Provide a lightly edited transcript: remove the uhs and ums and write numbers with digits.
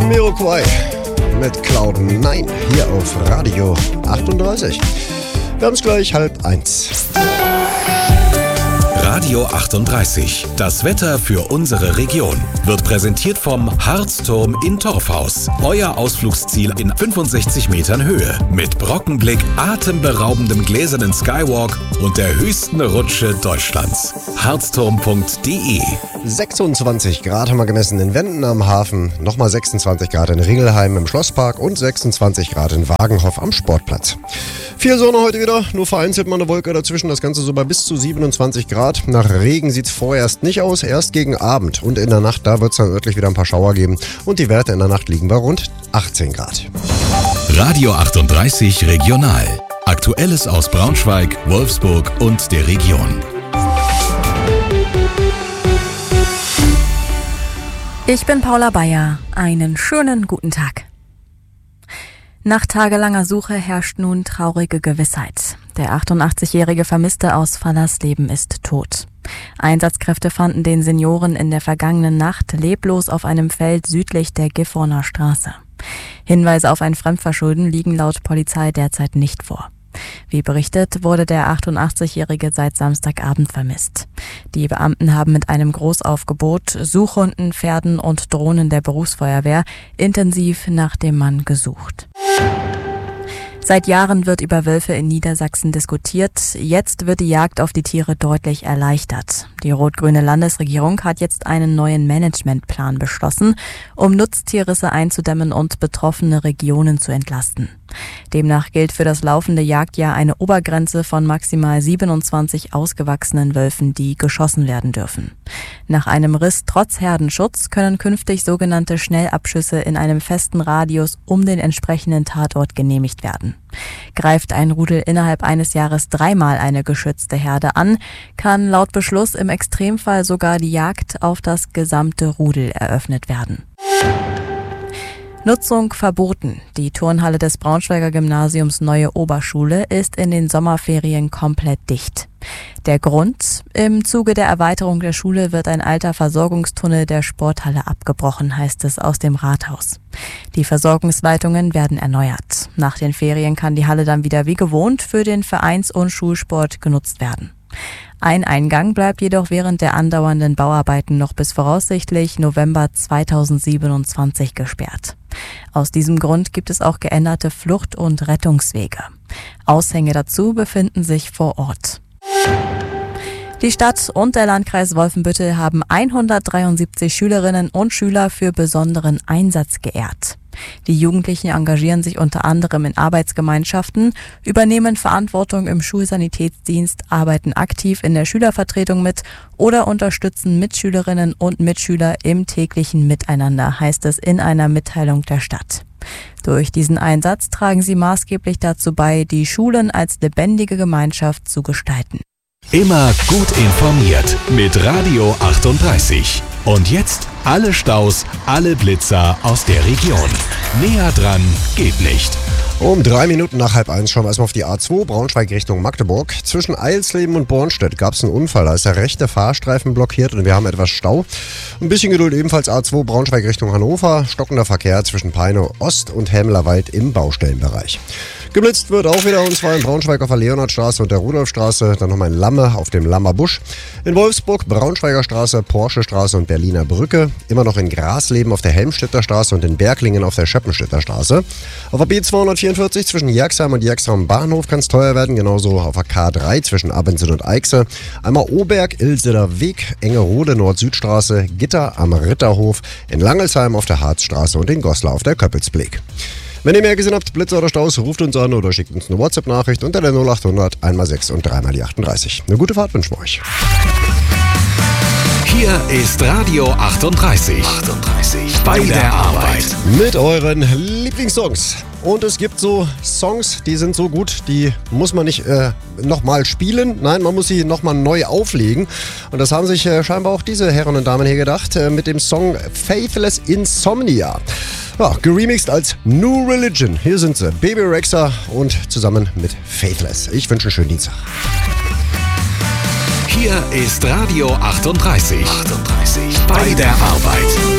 Jamiroquai mit Cloud9 hier auf Radio 38. Wir haben es gleich 12:30. Radio 38, das Wetter für unsere Region, wird präsentiert vom Harzturm in Torfhaus. Euer Ausflugsziel in 65 Metern Höhe. Mit Brockenblick, atemberaubendem gläsernen Skywalk und der höchsten Rutsche Deutschlands. Harzturm.de. 26 Grad haben wir gemessen in Wenden am Hafen, nochmal 26 Grad in Ringelheim im Schlosspark und 26 Grad in Wagenhoff am Sportplatz. Viel Sonne heute wieder, nur vereinzelt mal eine Wolke dazwischen, das Ganze so bei bis zu 27 Grad. Nach Regen sieht es vorerst nicht aus, erst gegen Abend und in der Nacht, da wird es dann örtlich wieder ein paar Schauer geben und die Werte in der Nacht liegen bei rund 18 Grad. Radio 38 Regional. Aktuelles aus Braunschweig, Wolfsburg und der Region. Ich bin Paula Bayer. Einen schönen guten Tag. Nach tagelanger Suche herrscht nun traurige Gewissheit. Der 88-jährige Vermisste aus Fallersleben ist tot. Einsatzkräfte fanden den Senioren in der vergangenen Nacht leblos auf einem Feld südlich der Gifhorner Straße. Hinweise auf ein Fremdverschulden liegen laut Polizei derzeit nicht vor. Wie berichtet, wurde der 88-Jährige seit Samstagabend vermisst. Die Beamten haben mit einem Großaufgebot, Suchhunden, Pferden und Drohnen der Berufsfeuerwehr intensiv nach dem Mann gesucht. Seit Jahren wird über Wölfe in Niedersachsen diskutiert. Jetzt wird die Jagd auf die Tiere deutlich erleichtert. Die rot-grüne Landesregierung hat jetzt einen neuen Managementplan beschlossen, um Nutztierrisse einzudämmen und betroffene Regionen zu entlasten. Demnach gilt für das laufende Jagdjahr eine Obergrenze von maximal 27 ausgewachsenen Wölfen, die geschossen werden dürfen. Nach einem Riss trotz Herdenschutz können künftig sogenannte Schnellabschüsse in einem festen Radius um den entsprechenden Tatort genehmigt werden. Greift ein Rudel innerhalb eines Jahres 3-mal eine geschützte Herde an, kann laut Beschluss im Extremfall sogar die Jagd auf das gesamte Rudel eröffnet werden. Nutzung verboten. Die Turnhalle des Braunschweiger Gymnasiums Neue Oberschule ist in den Sommerferien komplett dicht. Der Grund? Im Zuge der Erweiterung der Schule wird ein alter Versorgungstunnel der Sporthalle abgebrochen, heißt es aus dem Rathaus. Die Versorgungsleitungen werden erneuert. Nach den Ferien kann die Halle dann wieder wie gewohnt für den Vereins- und Schulsport genutzt werden. Ein Eingang bleibt jedoch während der andauernden Bauarbeiten noch bis voraussichtlich November 2027 gesperrt. Aus diesem Grund gibt es auch geänderte Flucht- und Rettungswege. Aushänge dazu befinden sich vor Ort. Die Stadt und der Landkreis Wolfenbüttel haben 173 Schülerinnen und Schüler für besonderen Einsatz geehrt. Die Jugendlichen engagieren sich unter anderem in Arbeitsgemeinschaften, übernehmen Verantwortung im Schulsanitätsdienst, arbeiten aktiv in der Schülervertretung mit oder unterstützen Mitschülerinnen und Mitschüler im täglichen Miteinander, heißt es in einer Mitteilung der Stadt. Durch diesen Einsatz tragen sie maßgeblich dazu bei, die Schulen als lebendige Gemeinschaft zu gestalten. Immer gut informiert mit Radio 38. Und jetzt alle Staus, alle Blitzer aus der Region. Näher dran geht nicht. Um 3 Minuten nach 12:30 schauen wir erstmal auf die A2 Braunschweig Richtung Magdeburg. Zwischen Eilsleben und Bornstedt gab es einen Unfall. Da ist der rechte Fahrstreifen blockiert und wir haben etwas Stau. Ein bisschen Geduld ebenfalls A2 Braunschweig Richtung Hannover. Stockender Verkehr zwischen Peine Ost und Helmlerwald im Baustellenbereich. Geblitzt wird auch wieder, und zwar in Braunschweig auf der Leonhardstraße und der Rudolfstraße, dann nochmal in Lamme auf dem Lammer Busch, in Wolfsburg Braunschweiger Straße, Porschestraße und Berliner Brücke, immer noch in Grasleben auf der Helmstedter Straße und in Berglingen auf der Schöppenstedter Straße. Auf der B244 zwischen Jerxheim und Jerxheim Bahnhof kann es teuer werden, genauso auf der K3 zwischen Abendsee und Eichse, einmal Oberg, Ilseder Weg, Engerode Nord-Süd-Straße, Gitter am Ritterhof, in Langelsheim auf der Harzstraße und in Goslar auf der Köppelsblick. Wenn ihr mehr gesehen habt, Blitzer oder Staus, ruft uns an oder schickt uns eine WhatsApp-Nachricht unter der 0800 1x6 und 3x38. Eine gute Fahrt wünschen wir euch. Hier ist Radio 38. Bei der Arbeit. Mit euren Lieblingssongs. Und es gibt so Songs, die sind so gut, die muss man nicht nochmal spielen. Nein, man muss sie nochmal neu auflegen. Und das haben sich scheinbar auch diese Herren und Damen hier gedacht mit dem Song Faithless Insomnia. Ja, geremixed als New Religion. Hier sind sie, Baby Rexha und zusammen mit Faithless. Ich wünsche einen schönen Dienstag. Hier ist Radio 38. Bei der Arbeit.